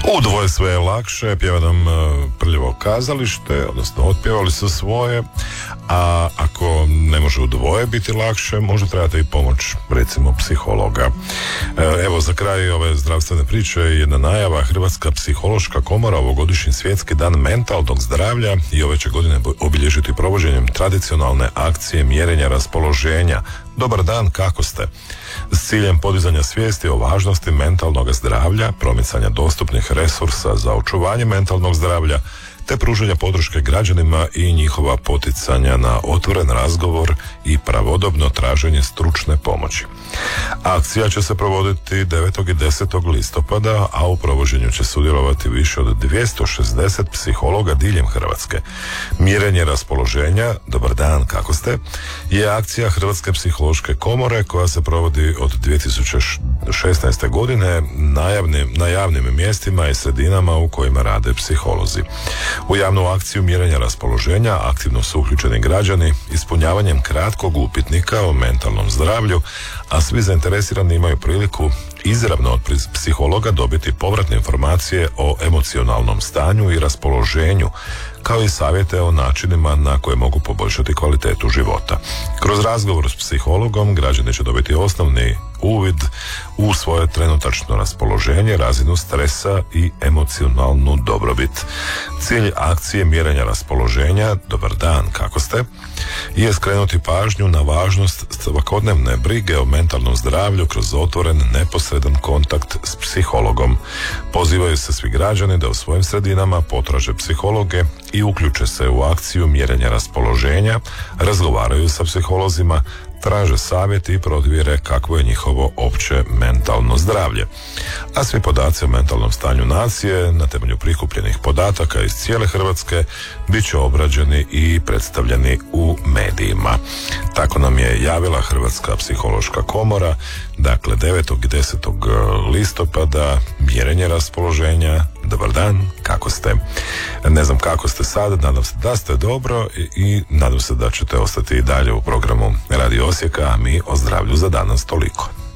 U dvoje sve je lakše, pjeva nam Prljevo kazalište, odnosno otpjevali su svoje, a ako ne može u dvoje biti lakše, možda trebate i pomoć, recimo, psihologa. Evo, za kraj ove zdravstvene priče jedna najava. Hrvatska psihološka komora ovogodišnji svjetski dan mentalnog zdravlja i ove će godine obilježiti provođenjem tradicionalne akcije mjerenja raspoloženja. Dobar dan, kako ste? S ciljem podizanja svijesti o važnosti mentalnog zdravlja, promicanja dostupnih resursa za očuvanje mentalnog zdravlja, te pružanja podrške građanima i njihova poticanja na otvoren razgovor i pravodobno traženje stručne pomoći. Akcija će se provoditi 9. i 10. listopada, a u provođenju će sudjelovati više od 260 psihologa diljem Hrvatske. Mjerenje raspoloženja, dobar dan, kako ste, je akcija Hrvatske psihološke komore koja se provodi od 2016. godine na javnim mjestima i sredinama u kojima rade psiholozi. U javnu akciju mjerenja raspoloženja aktivno su uključeni građani ispunjavanjem kratkog upitnika o mentalnom zdravlju, a svi zainteresirani imaju priliku izravno od psihologa dobiti povratne informacije o emocionalnom stanju i raspoloženju, kao i savjete o načinima na koje mogu poboljšati kvalitetu života. Kroz razgovor s psihologom građani će dobiti osnovni uvid u svoje trenutačno raspoloženje, razinu stresa i emocionalnu dobrobit. Cilj akcije mjerenja raspoloženja, dobar dan, kako ste, je skrenuti pažnju na važnost svakodnevne brige o mentalnom zdravlju kroz otvoren, neposredan kontakt s psihologom. Pozivaju se svi građani da u svojim sredinama potraže psihologe i uključe se u akciju mjerenja raspoloženja, razgovaraju sa psiholozima, traže savjet i provjere kakvo je njihovo opće mentalno zdravlje. A svi podaci o mentalnom stanju nacije na temelju prikupljenih podataka iz cijele Hrvatske bit će obrađeni i predstavljeni u medijima. Tako nam je javila Hrvatska psihološka komora. Dakle, 9. i 10. listopada mjerenje raspoloženja. Dobar dan, kako ste? Ne znam kako ste sad, nadam se da ste dobro i nadam se da ćete ostati i dalje u programu Radio Osijeka, a mi o zdravlju za danas toliko.